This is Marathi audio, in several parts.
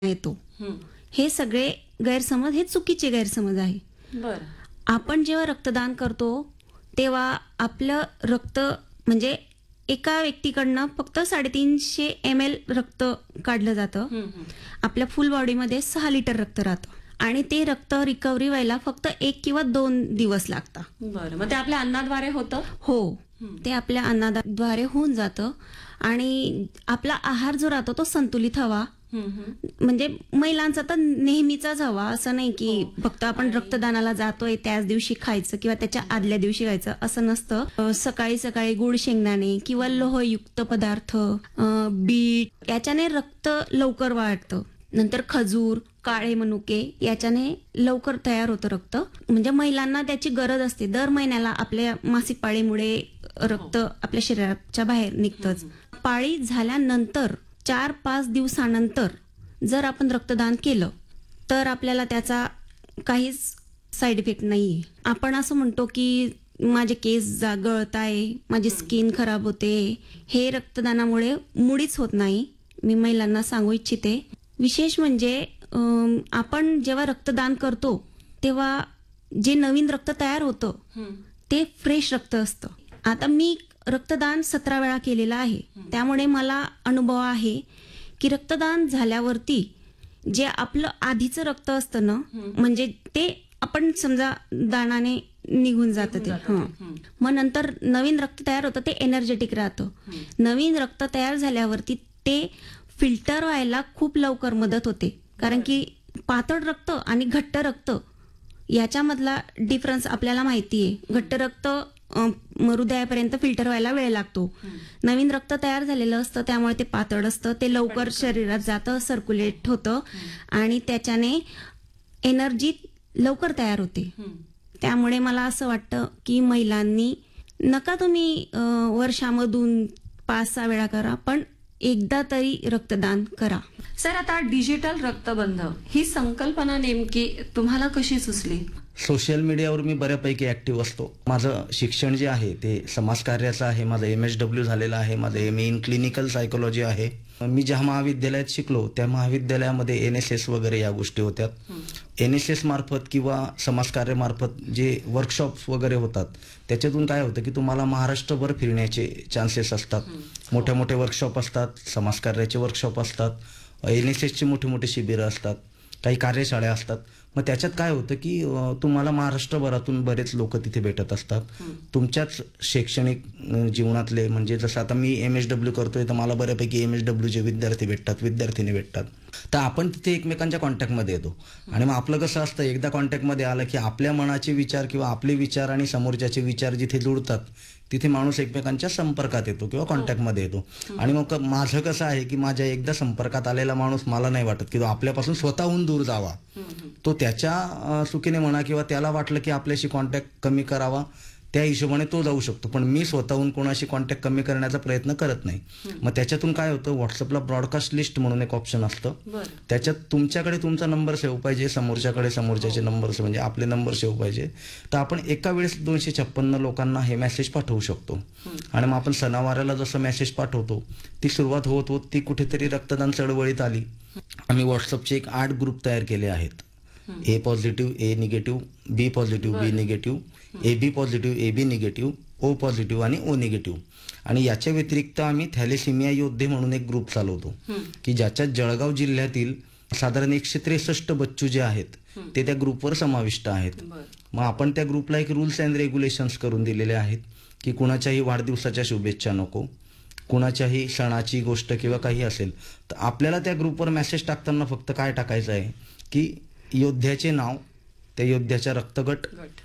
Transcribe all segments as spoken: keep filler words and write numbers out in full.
येतो. हे सगळे गैरसमज हे चुकीचे गैरसमज आहे. बरं. आपण जेव्हा रक्तदान करतो तेव्हा आपलं रक्त म्हणजे एका व्यक्तीकडनं फक्त साडेतीनशे एम एल रक्त काढलं जातं. आपल्या फुल बॉडीमध्ये सहा लिटर रक्त राहतं आणि ते रक्त रिकव्हरी व्हायला फक्त एक किंवा दोन दिवस लागतात. बरं. मग ते आपल्या अन्नाद्वारे होतं? हो, ते आपल्या अन्नाद्वारे होऊन जातं आणि आपला आहार जो राहतो तो संतुलित हवा. म्हणजे महिलांचा तर नेहमीचाच हवा, असं नाही की फक्त आपण रक्तदानाला जातोय त्याच दिवशी खायचं किंवा त्याच्या आदल्या दिवशी खायचं असं नसतं. सकाळी सकाळी गुळ शेंगदाणे किंवा लोहयुक्त पदार्थ, बीट याच्याने रक्त लवकर वाढतं. नंतर खजूर, काळे मनुके याच्याने लवकर तयार होतं रक्त. म्हणजे महिलांना त्याची गरज असते. दर महिन्याला आपल्या मासिक पाळीमुळे रक्त आपल्या शरीराच्या बाहेर निघतंच. पाळी झाल्यानंतर चार पाच दिवसानंतर जर आपण रक्तदान केलं तर आपल्याला त्याचा काहीच साईड इफेक्ट नाहीये. आपण असं म्हणतो की माझे केस गळत आहे, माझी स्किन खराब होते, हे रक्तदानामुळे मुळीच होत नाही. मी महिलांना सांगू इच्छिते. विशेष म्हणजे आपण जेव्हा रक्तदान करतो तेव्हा जे नवीन रक्त तयार होतं ते फ्रेश रक्त असतं. आता मी रक्तदान सतरा वेळा केलेलं आहे, त्यामुळे मला अनुभव आहे की रक्तदान झाल्यावरती जे आपलं आधीचं रक्त असतं ना, म्हणजे ते आपण समजा दानाने निघून जातं ते. हं. मग नंतर नवीन रक्त तयार होतं ते एनर्जेटिक राहतं. नवीन रक्त तयार झाल्यावरती ते फिल्टर व्हायला खूप लवकर मदत होते. कारण की पातळ रक्त आणि घट्ट रक्त याच्यामधला डिफरन्स आपल्याला माहिती आहे. घट्ट रक्त हृदयापर्यंत फिल्टर व्हायला वेळ लागतो. नवीन रक्त तयार झालेलं असतं त्यामुळे ते पातळ असतं, ते लवकर शरीरात जातं, सर्क्युलेट होतं आणि त्याच्याने एनर्जी लवकर तयार होते. त्यामुळे मला असं वाटतं की महिलांनी नका तुम्ही वर्षामधून पाच सहा वेळा करा, पण एकदा तरी रक्तदान करा. सर, आता डिजिटल रक्तबंध ही संकल्पना नेमकी तुम्हाला कशी सुचली? सोशल मीडियावर मी बऱ्यापैकी ऍक्टिव्ह असतो. माझं शिक्षण जे आहे ते समाजकार्याचं आहे. माझं एम एस डब्ल्यू झालेलं आहे. माझं M A in clinical psychology आहे. मी ज्या महाविद्यालयात शिकलो त्या महाविद्यालयामध्ये एन एस एस वगैरे या गोष्टी होत्या. एन एस एस मार्फत किंवा समाजकार्यामार्फत जे वर्कशॉप्स वगैरे होतात त्याच्यातून काय होतं की तुम्हाला महाराष्ट्रभर फिरण्याचे चान्सेस असतात. मोठे मोठे वर्कशॉप असतात, समाजकार्याचे वर्कशॉप असतात, एन एस एसचे मोठे मोठे शिबिरं असतात, काही कार्यशाळा असतात. मग त्याच्यात काय होतं की तुम्हाला महाराष्ट्रभरातून बरेच लोक तिथे भेटत असतात. तुमच्याच शैक्षणिक जीवनातले, म्हणजे जसं आता मी एम एस डब्ल्यू करतोय तर मला बऱ्यापैकी एम एस डब्ल्यूचे विद्यार्थी भेटतात, विद्यार्थिनी भेटतात. तर आपण तिथे एकमेकांच्या कॉन्टॅक्टमध्ये येतो आणि मग आपलं कसं असतं, एकदा कॉन्टॅक्टमध्ये आलं की आपल्या मनाचे विचार किंवा आपले विचार आणि समोरच्याचे विचार जिथे जुळतात तिथे माणूस एकमेकांच्या संपर्कात येतो किंवा कॉन्टॅक्टमध्ये येतो. आणि मग माझं कसं आहे की माझ्या एकदा संपर्कात आलेला माणूस मला नाही वाटत की तो आपल्यापासून स्वतःहून दूर जावा. तो त्याच्या चुकीने म्हणा किंवा त्याला वाटलं की आपल्याशी कॉन्टॅक्ट कमी करावा त्या हिशोबाने तो जाऊ शकतो, पण मी स्वतःहून कोणाशी कॉन्टॅक्ट कमी करण्याचा प्रयत्न करत नाही. मग त्याच्यातून काय होतं, व्हॉट्सअपला ब्रॉडकास्ट लिस्ट म्हणून एक ऑप्शन असतं. त्याच्यात तुमच्याकडे तुमचा नंबर सेव्ह पाहिजे, समोरच्याकडे समोरच्याचे नंबर म्हणजे आपले नंबर सेव्ह पाहिजे. तर आपण एका वेळेस दोनशे छप्पन्न लोकांना हे मेसेज पाठवू शकतो. आणि मग आपण सणावाराला जसं मेसेज पाठवतो ती सुरुवात होत होत ती कुठेतरी रक्तदान चळवळीत आली. आम्ही व्हॉट्सअपचे एक आठ ग्रुप तयार केले आहेत. ए positive, A negative, B positive, B negative, A B positive, A B negative, O positive आणि ओ निगेटिव्ह. आणि याच्या व्यतिरिक्त आम्ही थॅलेसिमिया योद्धे म्हणून एक ग्रुप चालवतो की ज्याच्यात जळगाव जिल्ह्यातील साधारण एकशे त्रेसष्ट बच्चू जे आहेत ते त्या ग्रुपवर समाविष्ट आहेत. मग आपण त्या ग्रुपला एक रूल्स अँड रेग्युलेशन्स करून दिलेले आहेत की कुणाच्याही वाढदिवसाच्या शुभेच्छा नको, कुणाच्याही सणाची गोष्ट किंवा काही असेल तर आपल्याला त्या ग्रुपवर मेसेज टाकताना फक्त काय टाकायचं आहे की योद्ध्याचे नाव, त्या योद्ध्याचा रक्तगट,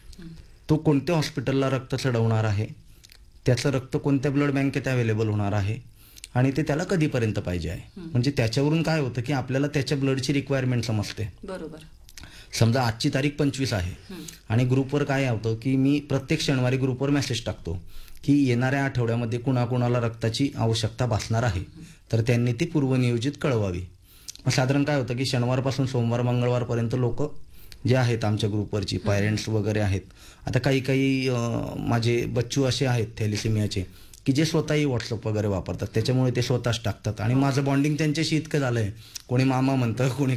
तो कोणत्या हॉस्पिटलला रक्त चढवणार आहे, त्याचं रक्त कोणत्या ब्लड बँकेत अवेलेबल होणार आहे आणि ते त्याला कधीपर्यंत पाहिजे आहे. म्हणजे त्याच्यावरून काय होतं की आपल्याला त्याच्या ब्लडची रिक्वायरमेंट समजते. बरोबर. समजा आजची तारीख पंचवीस आहे आणि ग्रुपवर काय होतं की मी प्रत्येक शनिवारी ग्रुपवर मेसेज टाकतो की येणाऱ्या आठवड्यामध्ये कुणाकुणाला रक्ताची आवश्यकता भासणार आहे तर त्यांनी ती पूर्वनियोजित कळवावी. साधारण काय होतं की शनिवारपासून सोमवार मंगळवारपर्यंत लोक जे आहेत आमच्या ग्रुपवरची पेरेंट्स वगैरे आहेत. आता काही काही माझे बच्चू असे आहेत थॅलेसिमियाचे की जे स्वतःही व्हॉट्सअप वगैरे वापरतात, त्याच्यामुळे ते स्वतःच टाकतात आणि माझं बॉन्डिंग त्यांच्याशी इतकं झालंय, कोणी मामा म्हणतं, कोणी